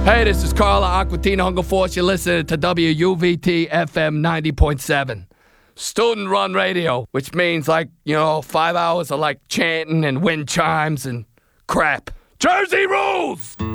Hey, this is Carla Aquatino Hunger Force. You're listening to WUVT FM 90.7. Student-run radio, which means 5 hours of chanting and wind chimes and crap. Jersey rules!